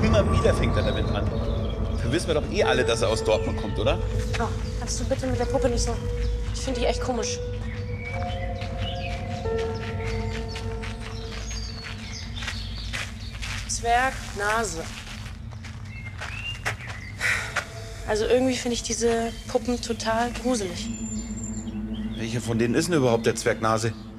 Immer wieder fängt er damit an. Da wissen wir doch eh alle, dass er aus Dortmund kommt, oder? Oh, kannst du bitte mit der Puppe nicht so... Ich finde die echt komisch. Zwergnase. Also irgendwie finde ich diese Puppen total gruselig. Welcher von denen ist denn überhaupt der Zwergnase?